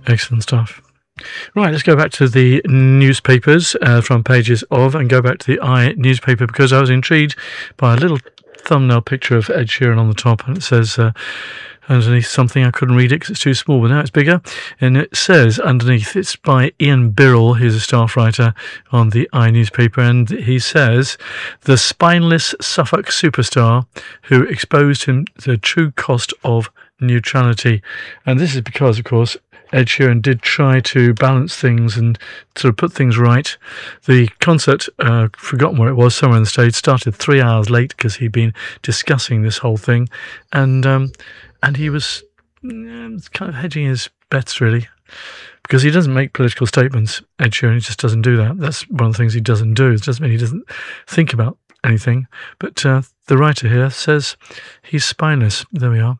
Excellent stuff. Right, let's go back to the newspapers, front pages of, and go back to the I newspaper, because I was intrigued by a little thumbnail picture of Ed Sheeran on the top, and it says underneath something, I couldn't read it because it's too small, but now it's bigger, and it says underneath, it's by Ian Birrell, who's a staff writer on the I newspaper, and he says, the spineless Suffolk superstar who exposed him to the true cost of neutrality. And this is because, of course, Ed Sheeran did try to balance things and sort of put things right. The concert, forgotten where it was, somewhere in the States, started 3 hours late because he'd been discussing this whole thing, and he was kind of hedging his bets, really, because he doesn't make political statements. Ed Sheeran, he just doesn't do that. That's one of the things he doesn't do. It doesn't mean he doesn't think about anything. But the writer here says he's spineless. There we are.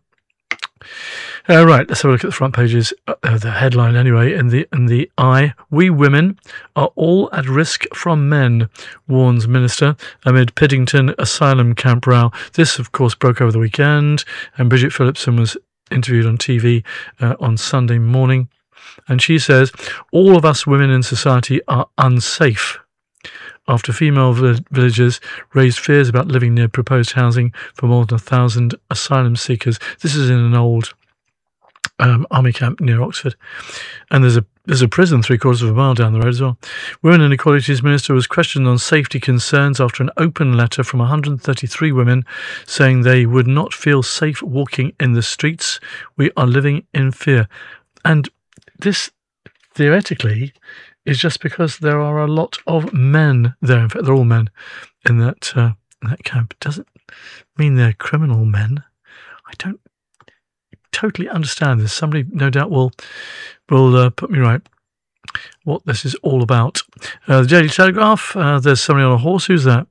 Right, let's have a look at the front pages. The headline, anyway, in the I. We women are all at risk from men, warns minister amid Piddington asylum camp row. This, of course, broke over the weekend, and Bridget Phillipson was interviewed on TV on Sunday morning, and she says all of us women in society are unsafe after female villagers raised fears about living near proposed housing for more than 1,000 asylum seekers. This is in an old army camp near Oxford, and there's a prison 3/4 of a mile down the road as well. Women and Equalities Minister was questioned on safety concerns after an open letter from 133 women saying they would not feel safe walking in the streets. We are living in fear, and this theoretically is just because there are a lot of men there. In fact, they're all men in that camp. It doesn't mean they're criminal men. I don't totally understand this. Somebody, no doubt, will put me right what this is all about. The Daily Telegraph, there's somebody on a horse. Who's that?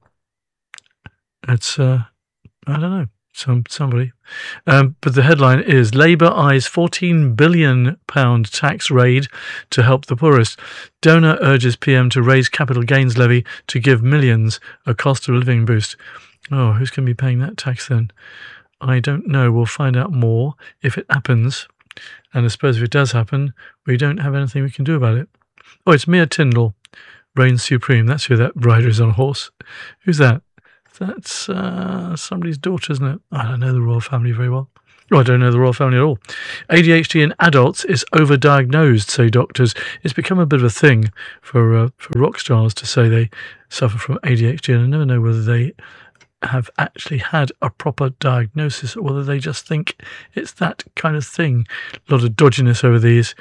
It's, I don't know, somebody. But the headline is, Labour eyes £14 billion tax raid to help the poorest. Donor urges PM to raise capital gains levy to give millions a cost of living boost. Oh, who's going to be paying that tax then? I don't know. We'll find out more if it happens. And I suppose if it does happen, we don't have anything we can do about it. Oh, it's Mia Tyndall, reigns supreme. That's who that rider is on a horse. Who's that? That's somebody's daughter, isn't it? I don't know the royal family very well. Oh, I don't know the royal family at all. ADHD in adults is overdiagnosed, say doctors. It's become a bit of a thing for rock stars to say they suffer from ADHD, and I never know whether they have actually had a proper diagnosis or whether they just think it's that kind of thing. A lot of dodginess over these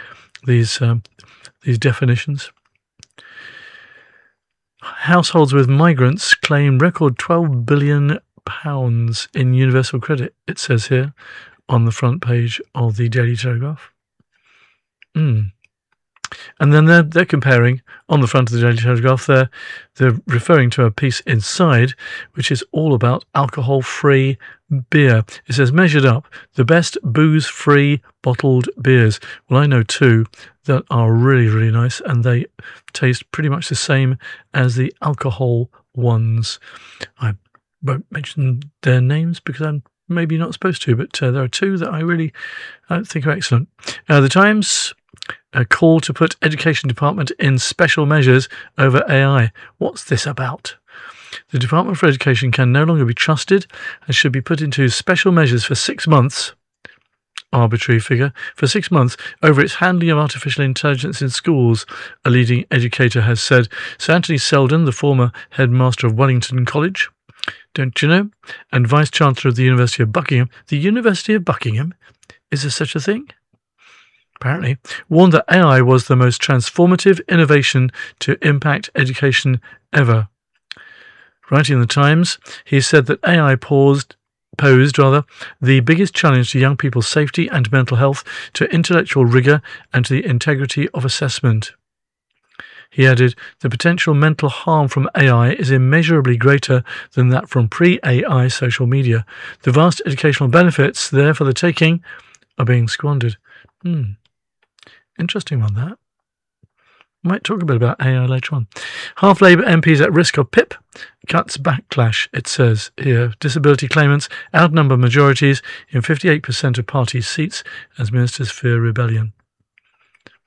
definitions. Households with migrants claim record £12 billion in universal credit, it says here on the front page of the Daily Telegraph. And then they're comparing, on the front of the Daily Telegraph, they're referring to a piece inside, which is all about alcohol-free beer. It says, measured up, the best booze-free bottled beers. Well, I know two that are really, really nice, and they taste pretty much the same as the alcohol ones. I won't mention their names because I'm maybe not supposed to, but there are two that I really think are excellent. The Times, a call to put Education Department in special measures over AI. What's this about? The Department for Education can no longer be trusted and should be put into special measures for 6 months. Arbitrary figure. For 6 months over its handling of artificial intelligence in schools, a leading educator has said. Sir Anthony Selden, the former headmaster of Wellington College, don't you know, and Vice-Chancellor of the University of Buckingham. The University of Buckingham? Is there such a thing? Apparently, warned that AI was the most transformative innovation to impact education ever. Writing in the Times, he said that AI posed the biggest challenge to young people's safety and mental health, to intellectual rigour and to the integrity of assessment. He added, the potential mental harm from AI is immeasurably greater than that from pre-AI social media. The vast educational benefits there for the taking are being squandered. Interesting one, that. Might talk a bit about AI later on. Half Labour MPs at risk of PIP cuts backlash, it says here. Disability claimants outnumber majorities in 58% of party seats as ministers fear rebellion.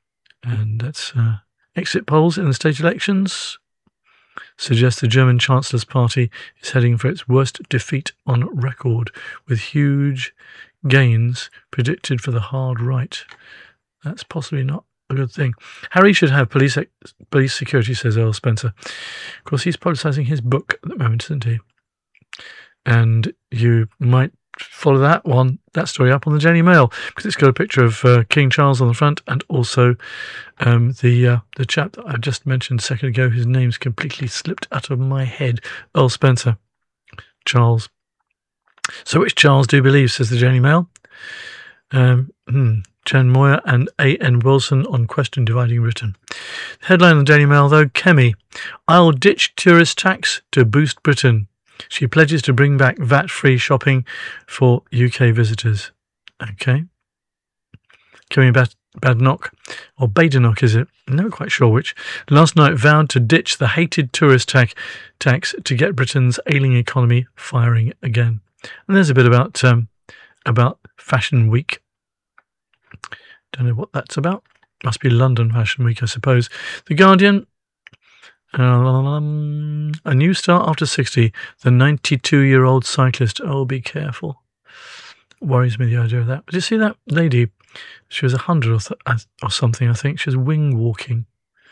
And that's exit polls in the state elections suggest the German Chancellor's party is heading for its worst defeat on record, with huge gains predicted for the hard right. That's possibly not a good thing. Harry should have police security, says Earl Spencer. Of course, he's publicising his book at the moment, isn't he? And you might follow that story up on the Daily Mail, because it's got a picture of King Charles on the front, and also the chap that I just mentioned a second ago, whose name's completely slipped out of my head, Earl Spencer. Charles. So which Charles do you believe, says the Daily Mail? Jan Moyer and A.N. Wilson on question dividing Britain. Headline in the Daily Mail, though, Kemi, I'll ditch tourist tax to boost Britain. She pledges to bring back VAT-free shopping for UK visitors. Okay. Kemi Badenoch, or Badenoch is it? I'm never quite sure which. Last night vowed to ditch the hated tourist tax to get Britain's ailing economy firing again. And there's a bit about Fashion Week. Don't know what that's about. Must be London Fashion Week, I suppose. The Guardian. A new start after 60. The 92-year-old cyclist. Oh, be careful. Worries me, the idea of that. But you see that lady? She was 100 or something, I think. She was wing walking.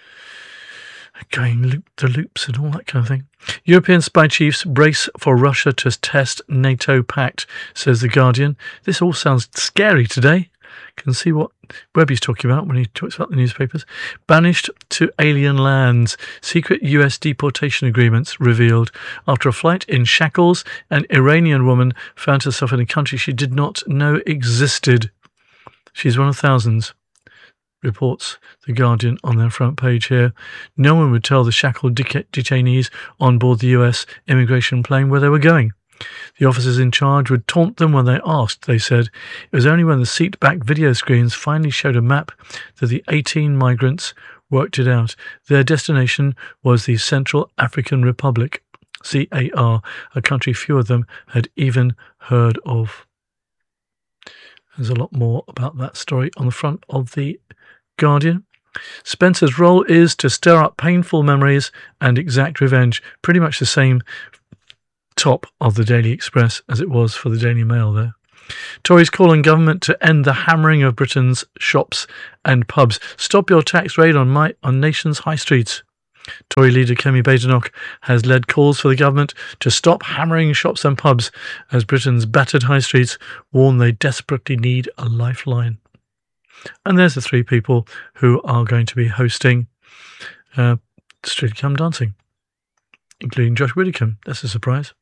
Going loop to loops and all that kind of thing. European spy chiefs brace for Russia to test NATO pact, says The Guardian. This all sounds scary today. Can see what Webby's talking about when he talks about the newspapers. Banished to alien lands. Secret US deportation agreements revealed. After a flight in shackles, an Iranian woman found herself in a country she did not know existed. She's one of thousands, reports The Guardian on their front page here. No one would tell the shackled detainees on board the US immigration plane where they were going. The officers in charge would taunt them when they asked, they said. It was only when the seat-back video screens finally showed a map that the 18 migrants worked it out. Their destination was the Central African Republic, CAR, a country few of them had even heard of. There's a lot more about that story on the front of The Guardian. Spencer's role is to stir up painful memories and exact revenge. Pretty much the same top of the Daily Express as it was for the Daily Mail there. Tories call on government to end the hammering of Britain's shops and pubs. Stop your tax raid on nation's high streets. Tory leader Kemi Badenoch has led calls for the government to stop hammering shops and pubs as Britain's battered high streets warn they desperately need a lifeline. And there's the three people who are going to be hosting Strictly Come Dancing, including Josh Widdicombe. That's a surprise.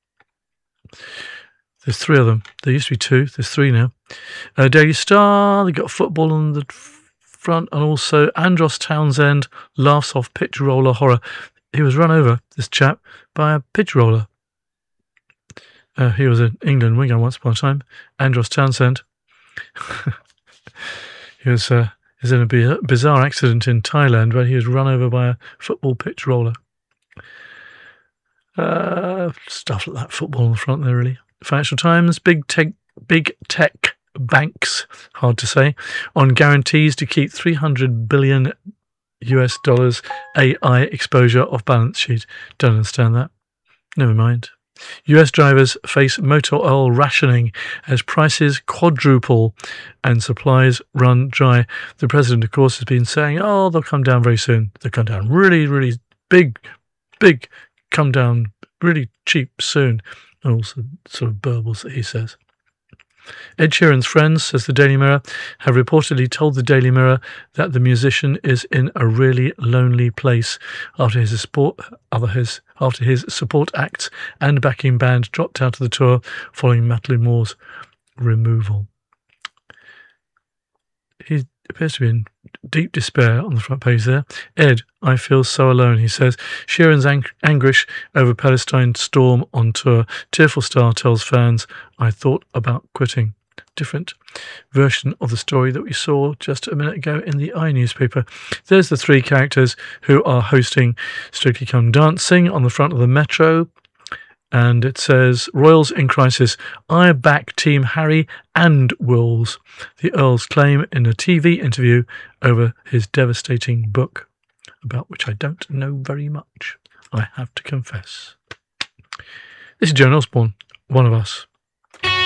There's three of them. There used to be two. There's three now. Daily Star, they got football on the front, and also Andros Townsend laughs off pitch roller horror. He was run over, this chap, by a pitch roller. He was an England winger once upon a time. Andros Townsend. He was in a bizarre accident in Thailand where he was run over by a football pitch roller. Stuff like that, football on the front there, really. Financial Times, big tech banks, hard to say, on guarantees to keep $300 billion AI exposure off balance sheet. Don't understand that. Never mind. US drivers face motor oil rationing as prices quadruple and supplies run dry. The president, of course, has been saying, oh, they'll come down very soon. They'll come down really, really big, come down really cheap soon. And also sort of burbles that he says. Ed Sheeran's friends, says the Daily Mirror, have reportedly told the Daily Mirror that the musician is in a really lonely place after his support acts and backing band dropped out of the tour following Macklemore's removal. He appears to be in deep despair on the front page there. Ed, I feel so alone, he says. Sheeran's anguish over Palestine's storm on tour. Tearful Star tells fans, I thought about quitting. Different version of the story that we saw just a minute ago in the I newspaper. There's the three characters who are hosting Strictly Come Dancing on the front of the Metro. And it says, Royals in crisis. I back Team Harry and Wills, the Earl's claim in a TV interview over his devastating book, about which I don't know very much, I have to confess. This is Joan Osborne, one of us.